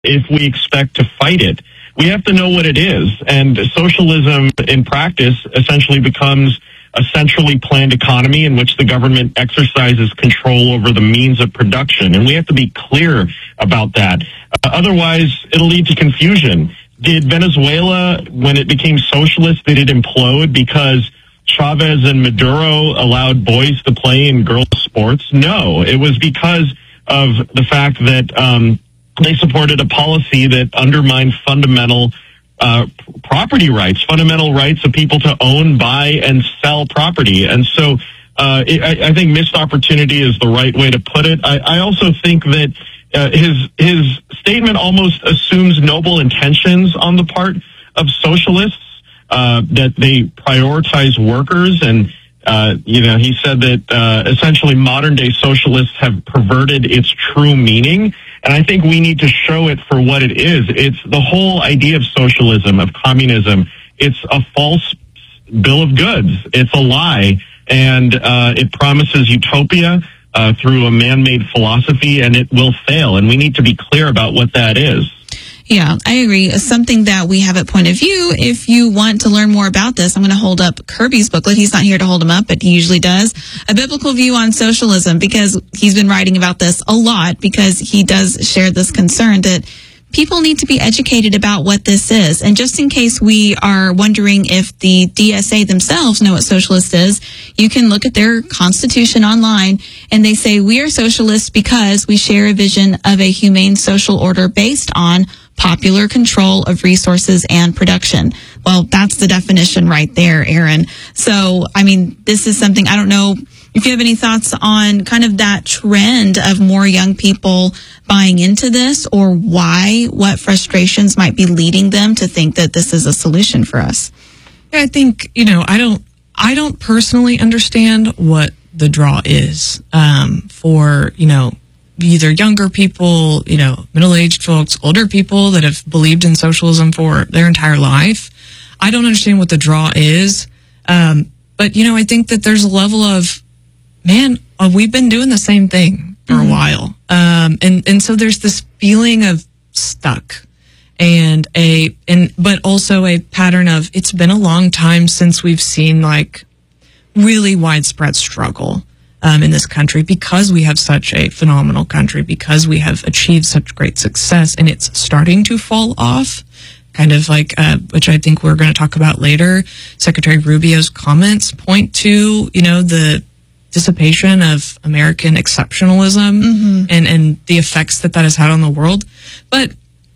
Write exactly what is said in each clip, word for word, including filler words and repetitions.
if we expect to fight it. We have to know what it is. And socialism in practice essentially becomes a centrally planned economy in which the government exercises control over the means of production. And we have to be clear about that. Uh, otherwise, it'll lead to confusion. Did Venezuela, when it became socialist, did it implode because Chavez and Maduro allowed boys to play in girls' sports? No, it was because of the fact that um, they supported a policy that undermined fundamental uh, property rights, fundamental rights of people to own, buy, and sell property. And so uh, it, I, I think missed opportunity is the right way to put it. I, I also think that uh, his his statement almost assumes noble intentions on the part of socialists, uh, that they prioritize workers. And, uh, you know, he said that uh, essentially modern day socialists have perverted its true meaning. And I think we need to show it for what it is. It's the whole idea of socialism, of communism. It's a false bill of goods. It's a lie. And uh, it promises utopia uh, through a man-made philosophy, and it will fail. And we need to be clear about what that is. Yeah, I agree. Something that we have at Point of View, if you want to learn more about this, I'm going to hold up Kirby's booklet. He's not here to hold them up, but he usually does. A Biblical View on Socialism, because he's been writing about this a lot, because he does share this concern that people need to be educated about what this is. And just in case we are wondering if the D S A themselves know what socialist is, you can look at their constitution online, and they say, we are socialists because we share a vision of a humane social order based on popular control of resources and production. Well, that's the definition right there, Aaron. So, I mean, this is something, I don't know if you have any thoughts on kind of that trend of more young people buying into this, or why, what frustrations might be leading them to think that this is a solution for us. I think, you know, I don't, I don't personally understand what the draw is um, for, you know, either younger people, you know, middle-aged folks, older people that have believed in socialism for their entire life. I don't understand what the draw is. Um, but, you know, I think that there's a level of, man, uh, we've been doing the same thing for mm-hmm. a while. Um, and, and so there's this feeling of stuck and a, and, but also a pattern of, it's been a long time since we've seen like really widespread struggle. Um, in this country, because we have such a phenomenal country, because we have achieved such great success, and it's starting to fall off, kind of like, uh, which I think we're going to talk about later. Secretary Rubio's comments point to, you know, the dissipation of American exceptionalism mm-hmm. and, and the effects that that has had on the world. But,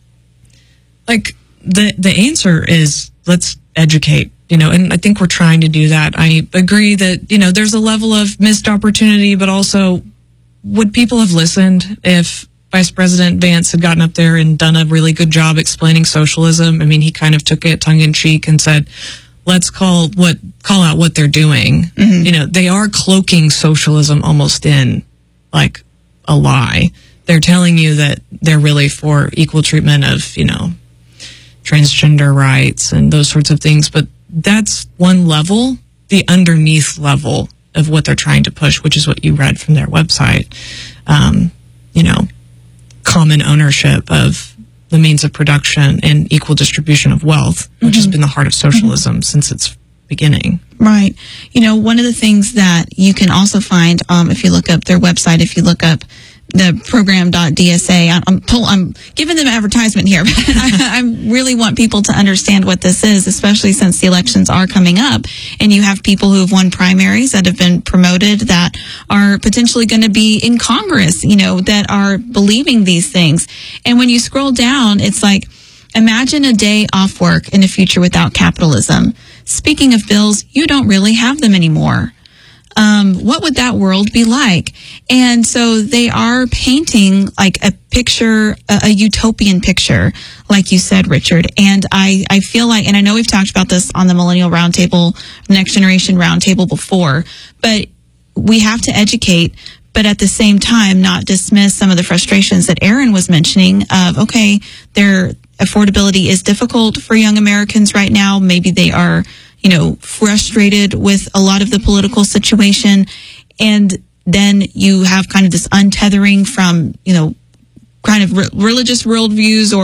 like, the, the answer is, let's educate. You know, and I think we're trying to do that. I agree that, you know, there's a level of missed opportunity, but also would people have listened if Vice President Vance had gotten up there and done a really good job explaining socialism? I mean, he kind of took it tongue in cheek and said, let's call what, call out what they're doing. Mm-hmm. You know, they are cloaking socialism almost in like a lie. They're telling you that they're really for equal treatment of, you know, transgender rights and those sorts of things. But that's one level, the underneath level of what they're trying to push, which is what you read from their website. Um, you know, common ownership of the means of production and equal distribution of wealth, which mm-hmm. has been the heart of socialism mm-hmm. since its beginning. Right. You know, one of the things that you can also find, um, if you look up their website, if you look up the program dot D S A. I'm, told, I'm giving them advertisement here, but I, I really want people to understand what this is, especially since the elections are coming up, and you have people who have won primaries that have been promoted that are potentially going to be in Congress, you know, that are believing these things. And when you scroll down, it's like, imagine a day off work in a future without capitalism. Speaking of bills, you don't really have them anymore. Um, what would that world be like? And so they are painting like a picture, a, a utopian picture, like you said, Richard. And I, I feel like, and I know we've talked about this on the Millennial Roundtable, Next Generation Roundtable before, but we have to educate, but at the same time, not dismiss some of the frustrations that Aaron was mentioning of, okay, their affordability is difficult for young Americans right now. Maybe they are, you know, frustrated with a lot of the political situation. And then you have kind of this untethering from, you know, kind of re- religious worldviews or